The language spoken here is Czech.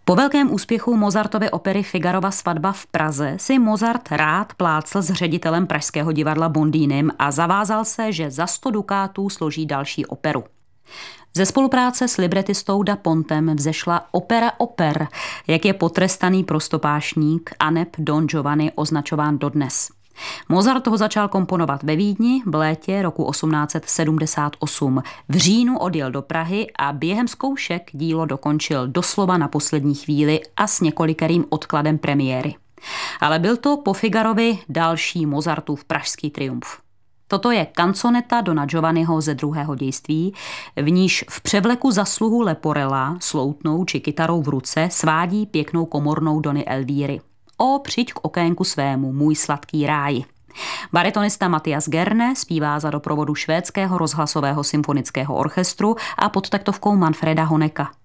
Po velkém úspěchu Mozartovy opery Figarova svatba v Praze si Mozart rád plácl s ředitelem pražského divadla Bondýnem a zavázal se, že za 100 dukátů složí další operu. Ze spolupráce s libretistou Da Pontem vzešla opera oper, jak je potrestaný prostopášník aneb Don Giovanni označován dodnes. Mozart ho začal komponovat ve Vídni v létě roku 1878. V říjnu odjel do Prahy a během zkoušek dílo dokončil doslova na poslední chvíli a s několikerým odkladem premiéry. Ale byl to po Figarovi další Mozartův pražský triumf. Toto je kanzoneta Dona Giovanniho ze druhého dějství, v níž v převleku zasluhu Leporella sloutnou či kytarou v ruce svádí pěknou komornou Dony Elvíry. O, přijď k okénku svému, můj sladký ráj. Baritonista Matthias Gerne zpívá za doprovodu švédského rozhlasového symfonického orchestru a pod taktovkou Manfreda Honeka.